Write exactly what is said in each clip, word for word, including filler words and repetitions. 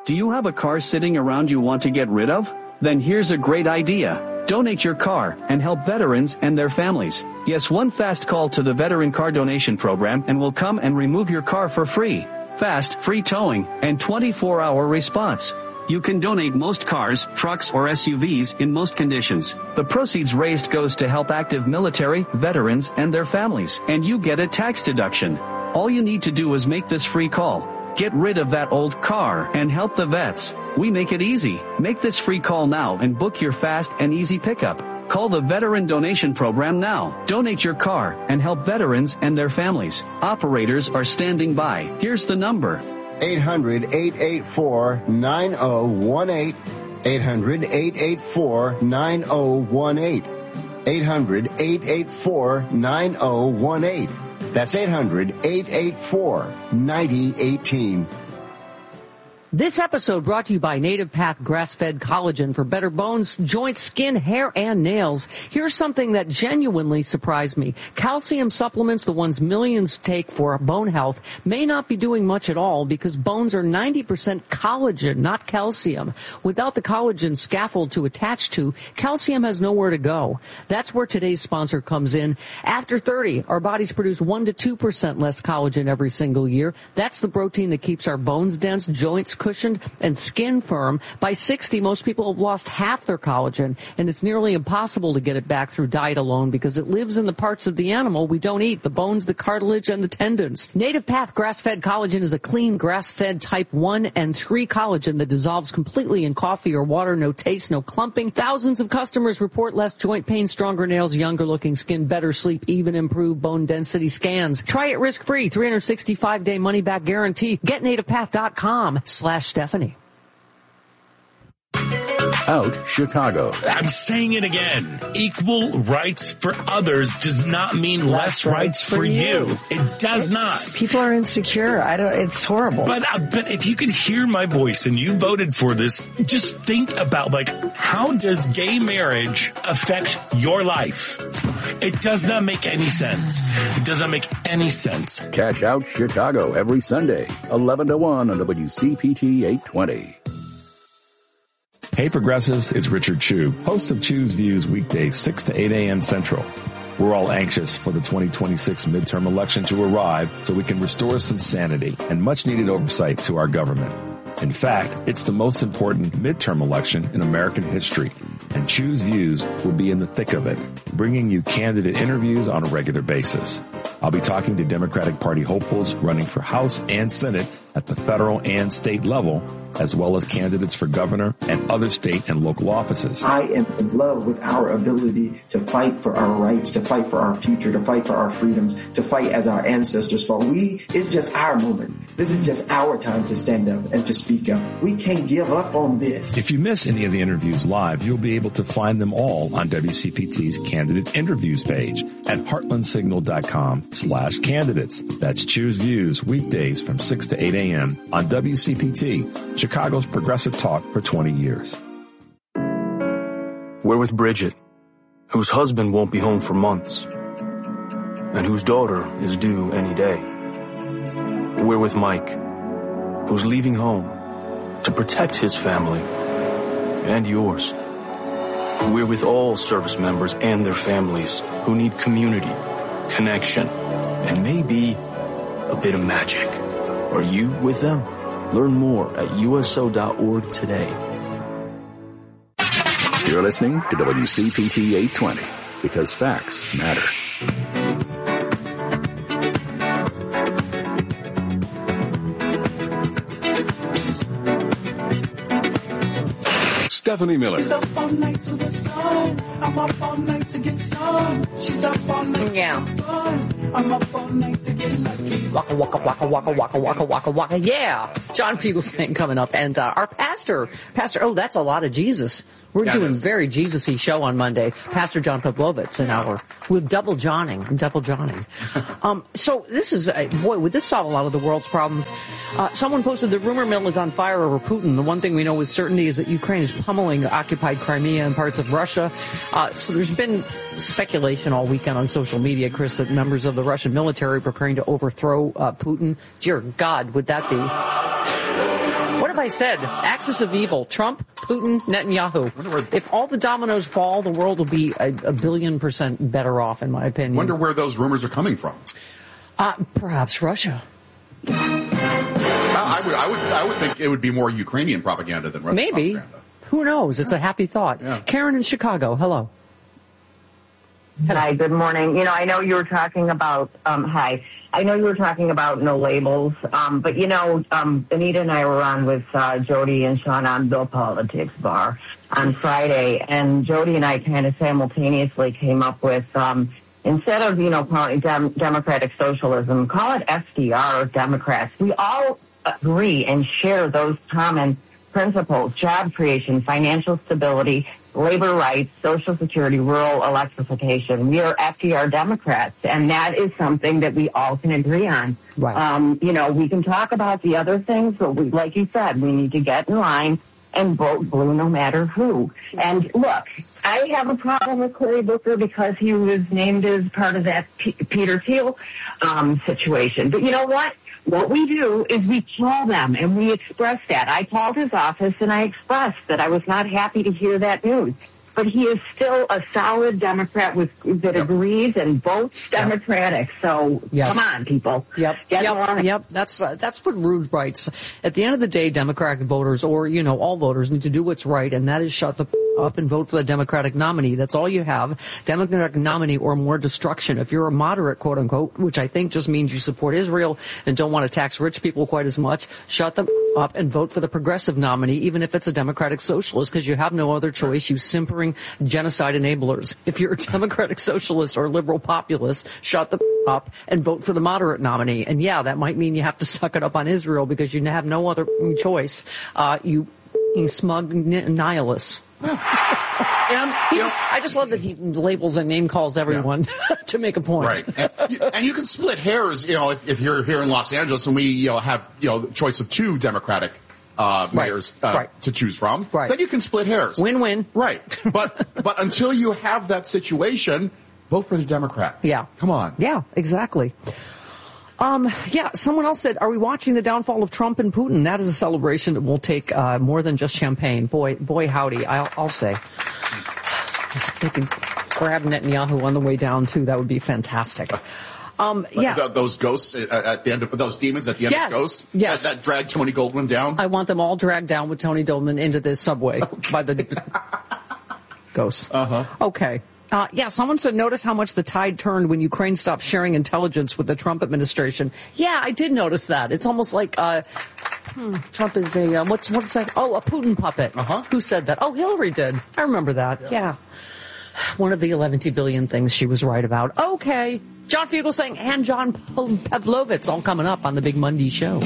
Do you have a car sitting around you want to get rid of? Then here's a great idea. Donate your car and help veterans and their families. Yes, one fast call to the Veteran Car Donation Program and we'll come and remove your car for free. Fast, free towing, and twenty-four hour response. You can donate most cars, trucks, or S U Vs in most conditions. The proceeds raised goes to help active military, veterans, and their families, and you get a tax deduction. All you need to do is make this free call. Get rid of that old car and help the vets. We make it easy. Make this free call now and book your fast and easy pickup. Call the Veteran Donation Program now. Donate your car and help veterans and their families. Operators are standing by. Here's the number. eight hundred, eight eight four, nine oh one eight. eight hundred, eight eight four, nine oh one eight. eight hundred, eight eight four, nine oh one eight. That's eight hundred, eight eight four, nine oh one eight. This episode brought to you by Native Path Grass-Fed Collagen for better bones, joints, skin, hair, and nails. Here's something that genuinely surprised me. Calcium supplements, the ones millions take for bone health, may not be doing much at all because bones are ninety percent collagen, not calcium. Without the collagen scaffold to attach to, calcium has nowhere to go. That's where today's sponsor comes in. After thirty, our bodies produce one to two percent less collagen every single year. That's the protein that keeps our bones dense, joints cushioned, and skin firm. By sixty, most people have lost half their collagen, and it's nearly impossible to get it back through diet alone because it lives in the parts of the animal we don't eat, the bones, the cartilage, and the tendons. Native Path Grass-Fed Collagen is a clean, grass-fed type one and three collagen that dissolves completely in coffee or water, no taste, no clumping. Thousands of customers report less joint pain, stronger nails, younger looking skin, better sleep, even improved bone density scans. Try it risk-free, three hundred sixty-five day money-back guarantee. Get native path dot com slash Stephanie. Out Chicago. I'm saying it again. Equal rights for others does not mean less, less rights for, for you. you. It does not. People are insecure. I don't. It's horrible. But uh, but if you could hear my voice and you voted for this, just think about like how does gay marriage affect your life? It does not make any sense. It does not make any sense. Catch Out Chicago every Sunday, eleven to one on W C P T eight twenty. Hey Progressives, it's Richard Chu, host of Chu's Views weekdays six to eight a.m. Central. We're all anxious for the twenty twenty-six midterm election to arrive so we can restore some sanity and much needed oversight to our government. In fact, it's the most important midterm election in American history, and Chu's Views will be in the thick of it, bringing you candidate interviews on a regular basis. I'll be talking to Democratic Party hopefuls running for House and Senate at the federal and state level, as well as candidates for governor and other state and local offices. I am in love with our ability to fight for our rights, to fight for our future, to fight for our freedoms, to fight as our ancestors fought. We, it's just our moment. This is just our time to stand up and to speak up. We can't give up on this. If you miss any of the interviews live, you'll be able to find them all on W C P T's candidate interviews page at heartlandsignal.com slash candidates. That's Choose Views weekdays from six to eight a.m. on W C P T, Chicago's progressive talk for twenty years. We're with Bridget, whose husband won't be home for months, and whose daughter is due any day. We're with Mike, who's leaving home to protect his family and yours. We're with all service members and their families who need community, connection, and maybe a bit of magic. Are you with them? Learn more at U S O dot org today. You're listening to W C P T eight twenty because facts matter. Stephanie Miller. She's up all night to the sun. I'm up all night to get some. She's up all night yeah. to get fun. I'm up all night to get lucky. Waka, waka, waka, waka, waka, waka, waka, waka. Yeah. John Fugelsang coming up. And uh, our pastor, Pastor, oh, that's a lot of Jesus. We're yeah, doing very Jesus-y show on Monday. Pastor John Pavlovitz and our, with double Johning, double Johning. um, so this is, uh, boy, would this solve a lot of the world's problems? Uh, someone posted the rumor mill is on fire over Putin. The one thing we know with certainty is that Ukraine is pummeling occupied Crimea and parts of Russia. Uh, so there's been speculation all weekend on social media, Chris, that members of the Russian military are preparing to overthrow uh, Putin. Dear God, would that be... What have I said? Axis of evil. Trump, Putin, Netanyahu. If all the dominoes fall, the world will be a, a billion percent better off, in my opinion. Wonder where those rumors are coming from. Uh, perhaps Russia. I would, I would, I would think it would be more Ukrainian propaganda than Russian Maybe. propaganda. Who knows? It's a happy thought. Yeah. Karen in Chicago. Hello. Hello. Hi. Good morning. You know, I know you were talking about. Um, hi. I know you were talking about no labels, um, but you know, um, Anita and I were on with uh, Jody and Sean on Bill Politics Bar on Friday, and Jody and I kind of simultaneously came up with. Um, Instead of, you know, calling it dem- democratic socialism, call it F D R Democrats. We all agree and share those common principles: job creation, financial stability, labor rights, Social Security, rural electrification. We are F D R Democrats, and that is something that we all can agree on. Right. Um, you know, we can talk about the other things, but we, like you said, we need to get in line and vote blue no matter who. And look, I have a problem with Cory Booker because he was named as part of that P- Peter Thiel um, situation. But you know what? What we do is we call them and we express that. I called his office and I expressed that I was not happy to hear that news. But he is still a solid Democrat with that yep. agrees and votes Democratic. So yep. come on, people. Yep, Get yep, on it. yep. That's uh, that's what Rude writes. At the end of the day, Democratic voters, or you know, all voters, need to do what's right, and that is shut the f- up and vote for the Democratic nominee. That's all you have. Democratic nominee or more destruction. If you're a moderate, quote unquote, which I think just means you support Israel and don't want to tax rich people quite as much, shut them up and vote for the progressive nominee, even if it's a Democratic socialist, because you have no other choice. You simpering genocide enablers. If you're a Democratic socialist or liberal populist, shut the up and vote for the moderate nominee. And yeah, that might mean you have to suck it up on Israel because you have no other choice. Uh, you smug nihilists. And, he just, I just love that he labels and name calls everyone yeah. to make a point. Right. And you, and you can split hairs, you know, if, if you're here in Los Angeles and we, you know, have, you know, the choice of two Democratic Uh, mayors right. Uh, right. to choose from, right. then you can split hairs. Win-win. Right. But but until you have that situation, vote for the Democrat. Yeah. Come on. Yeah, exactly. Um, yeah, someone else said, are we watching the downfall of Trump and Putin? That is a celebration that will take uh, more than just champagne. Boy, boy howdy, I'll, I'll say. If they could grab Netanyahu on the way down, too, that would be fantastic. Um, yeah. Th- those ghosts at, at the end of, those demons at the end yes. of Ghost? Yes. That, that dragged Tony Goldwyn down? I want them all dragged down with Tony Goldwyn into the subway okay. by the ghosts. Uh-huh. Okay. Uh, yeah, someone said, notice how much the tide turned when Ukraine stopped sharing intelligence with the Trump administration. Yeah, I did notice that. It's almost like, uh, hmm, Trump is a, uh, what's, what is that? Oh, a Putin puppet. Uh-huh. Who said that? Oh, Hillary did. I remember that. Yeah. yeah. One of the eleven billion things she was right about. Okay. John Fugelsang and John Pavlovitz all coming up on the Big Monday show.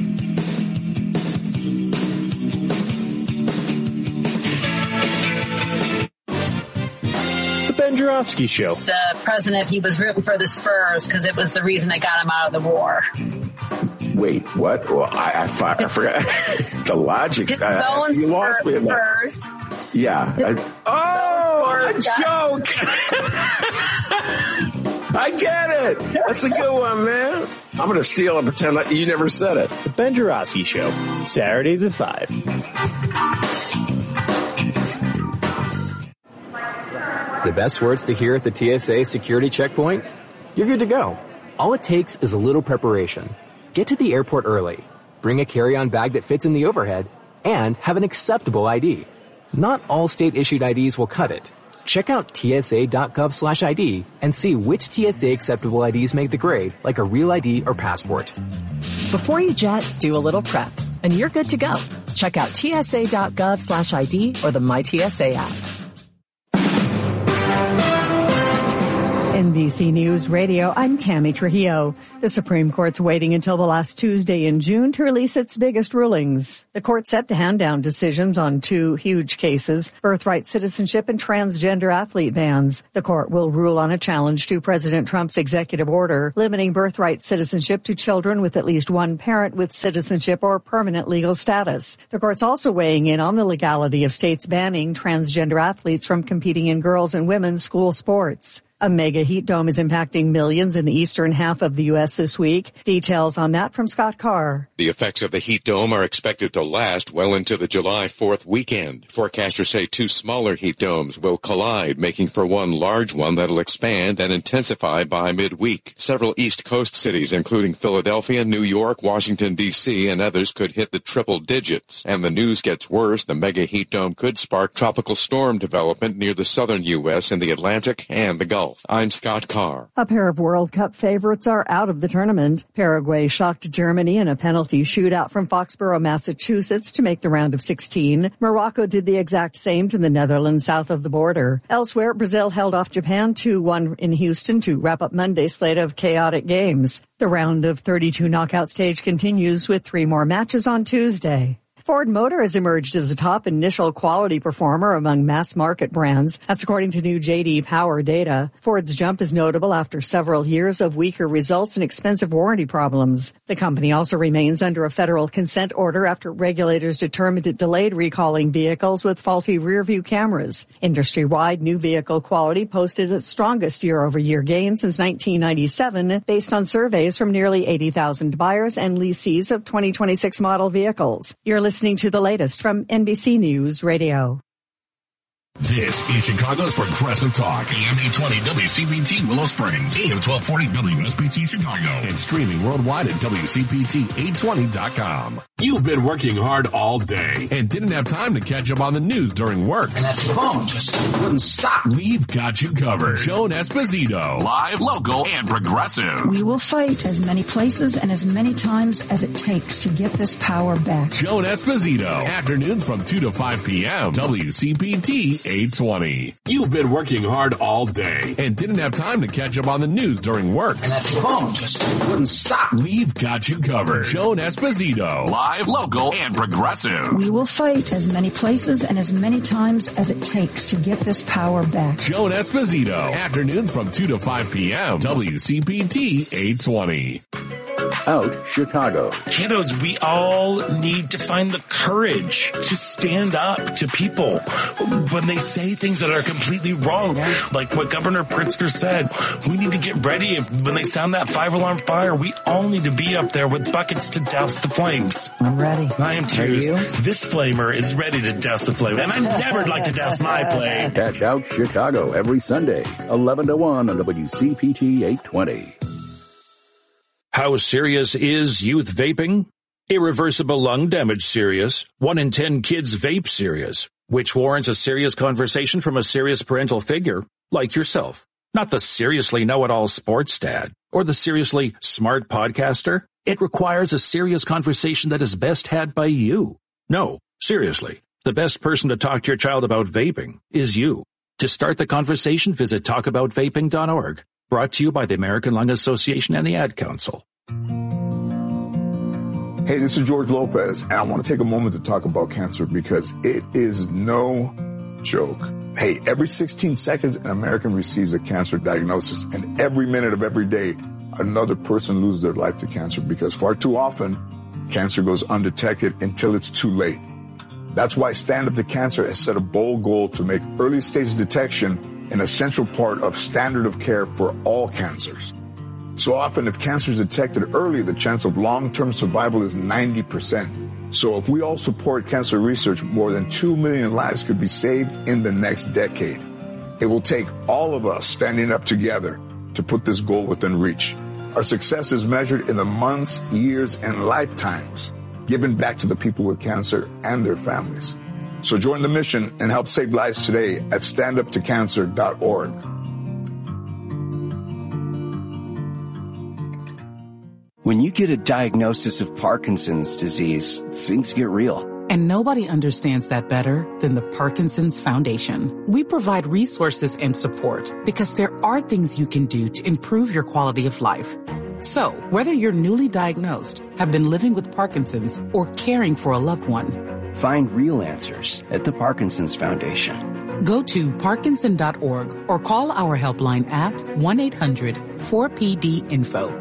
Ben Joravsky Show. The president, he was rooting for the Spurs because it was the reason that got him out of the war. Wait, what? Well, I, I, I forgot the logic. Just I, going you lost Spurs. me Spurs. Yeah. I, oh, a joke. I get it. That's a good one, man. I'm going to steal and pretend like you never said it. The Ben Joravsky Show, Saturdays at five. The best words to hear at the T S A security checkpoint? You're good to go. All it takes is a little preparation. Get to the airport early, bring a carry-on bag that fits in the overhead, and have an acceptable I D. Not all state-issued I Ds will cut it. Check out tsa.gov slash ID and see which T S A acceptable I Ds make the grade, like a real I D or passport. Before you jet, do a little prep, and you're good to go. Check out tsa.gov slash ID or the MyTSA app. N B C News Radio, I'm Tammy Trujillo. The Supreme Court's waiting until the last Tuesday in June to release its biggest rulings. The court's set to hand down decisions on two huge cases, birthright citizenship and transgender athlete bans. The court will rule on a challenge to President Trump's executive order limiting birthright citizenship to children with at least one parent with citizenship or permanent legal status. The court's also weighing in on the legality of states banning transgender athletes from competing in girls' and women's school sports. A mega heat dome is impacting millions in the eastern half of the U S announced this week. Details on that from Scott Carr. The effects of the heat dome are expected to last well into the July fourth weekend. Forecasters say two smaller heat domes will collide, making for one large one that'll expand and intensify by midweek. Several East Coast cities, including Philadelphia, New York, Washington, D C, and others, could hit the triple digits. And the news gets worse. The mega heat dome could spark tropical storm development near the southern U S and the Atlantic and the Gulf. I'm Scott Carr. A pair of World Cup favorites are out of the tournament. Paraguay shocked Germany in a penalty shootout from Foxborough, Massachusetts to make the round of sixteen. Morocco did the exact same to the Netherlands south of the border. Elsewhere, Brazil held off Japan two one in Houston to wrap up Monday's slate of chaotic games. The round of thirty-two knockout stage continues with three more matches on Tuesday. Ford Motor has emerged as a top initial quality performer among mass market brands. That's according to new J D Power data. Ford's jump is notable after several years of weaker results and expensive warranty problems. The company also remains under a federal consent order after regulators determined it delayed recalling vehicles with faulty rear-view cameras. Industry-wide, new vehicle quality posted its strongest year-over-year gain since nineteen ninety-seven, based on surveys from nearly eighty thousand buyers and lessees of twenty twenty-six model vehicles. You're listening listening to the latest from N B C News Radio. This is Chicago's Progressive Talk, A M eight twenty W C P T Willow Springs, A M twelve forty W S B C Chicago, and streaming worldwide at W C P T eight twenty dot com. You've been working hard all day and didn't have time to catch up on the news during work. And that phone just wouldn't stop. We've got you covered. Joan Esposito, live, local, and progressive. We will fight as many places and as many times as it takes to get this power back. Joan Esposito, afternoons from two to five p.m. W C P T eight twenty. You've been working hard all day and didn't have time to catch up on the news during work. And that phone just wouldn't stop. We've got you covered. Joan Esposito, live, local, and progressive. We will fight as many places and as many times as it takes to get this power back. Joan Esposito, afternoons from two to five p.m. W C P T eight twenty. Out Chicago. Kiddos, we all need to find the courage to stand up to people when they say things that are completely wrong. Like what Governor Pritzker said, we need to get ready. If, when they sound that five-alarm fire, we all need to be up there with buckets to douse the flames. I'm ready. I am too. This flamer is ready to douse the flame, and I never like to douse my flame. Catch Out Chicago every Sunday, eleven to one on W C P T eight twenty. How serious is youth vaping? Irreversible lung damage serious. One in ten kids vape serious, which warrants a serious conversation from a serious parental figure like yourself. Not the seriously know-it-all sports dad or the seriously smart podcaster. It requires a serious conversation that is best had by you. No, seriously, the best person to talk to your child about vaping is you. To start the conversation, visit talk about vaping dot org. Brought to you by the American Lung Association and the Ad Council. Hey, this is George Lopez, and I want to take a moment to talk about cancer because it is no joke. Hey, every sixteen seconds, an American receives a cancer diagnosis, and every minute of every day, another person loses their life to cancer because far too often, cancer goes undetected until it's too late. That's why Stand Up to Cancer has set a bold goal to make early stage detection an essential part of standard of care for all cancers. So often, if cancer is detected early, the chance of long-term survival is ninety percent. So if we all support cancer research, more than two million lives could be saved in the next decade. It will take all of us standing up together to put this goal within reach. Our success is measured in the months, years, and lifetimes given back to the people with cancer and their families. So join the mission and help save lives today at stand up to cancer dot org. When you get a diagnosis of Parkinson's disease, things get real. And nobody understands that better than the Parkinson's Foundation. We provide resources and support because there are things you can do to improve your quality of life. So, whether you're newly diagnosed, have been living with Parkinson's, or caring for a loved one, find real answers at the Parkinson's Foundation. Go to parkinson dot org or call our helpline at one eight hundred four P D info.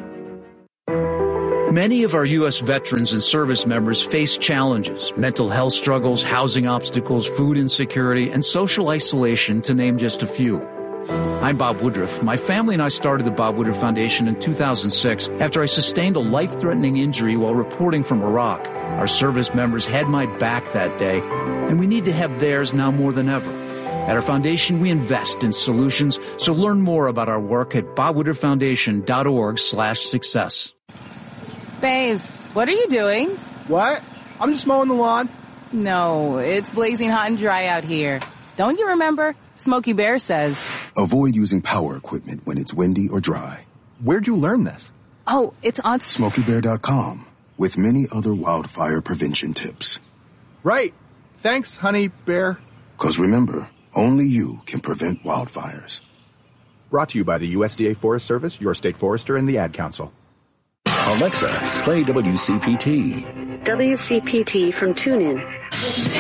Many of our U S veterans and service members face challenges, mental health struggles, housing obstacles, food insecurity, and social isolation, to name just a few. I'm Bob Woodruff. My family and I started the Bob Woodruff Foundation in two thousand six after I sustained a life-threatening injury while reporting from Iraq. Our service members had my back that day, and we need to have theirs now more than ever. At our foundation, we invest in solutions, so learn more about our work at bob woodruff foundation dot org slash success. Babes, what are you doing? What? I'm just mowing the lawn. No, it's blazing hot and dry out here. Don't you remember? Smokey Bear says. Avoid using power equipment when it's windy or dry. Where'd you learn this? Oh, it's on smokey bear dot com with many other wildfire prevention tips. Right. Thanks, honey bear. Because remember, only you can prevent wildfires. Brought to you by the U S D A Forest Service, your state forester, and the Ad Council. Alexa, play W C P T. W C P T from TuneIn.